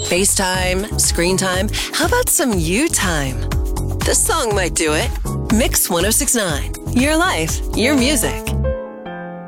FaceTime, screen time. How about some you time? This song might do it. Mix 1069. Your life, your music.